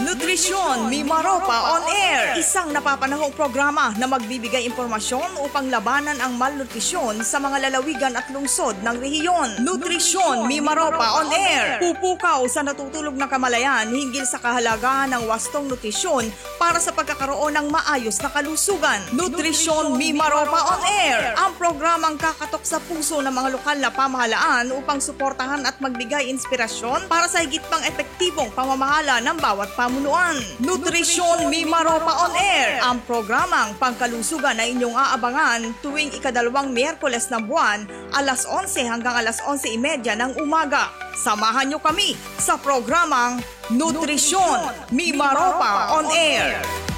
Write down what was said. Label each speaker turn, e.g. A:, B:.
A: Nutrisyon Mimaropa on Air. Isang napapanahong programa na magbibigay impormasyon upang labanan ang malnutrisyon sa mga lalawigan at lungsod ng rehiyon. Nutrisyon Mimaropa on Air. Pupukaw sa natutulog na kamalayan hinggil sa kahalagahan ng wastong nutrisyon para sa pagkakaroon ng maayos na kalusugan. Nutrisyon Mimaropa on Air. Ang programang kakatok sa puso ng mga lokal na pamahalaan upang suportahan at magbigay inspirasyon para sa higit pang epektibong pamamahala ng bawat pamunuan. Nutrisyon Mimaropa on Air, ang programang pangkalusugan na inyong aabangan tuwing ikadalawang Miyerkules ng buwan, alas 11 hanggang alas 11:30 ng umaga. Samahan niyo kami sa programang Nutrisyon Mimaropa on Air.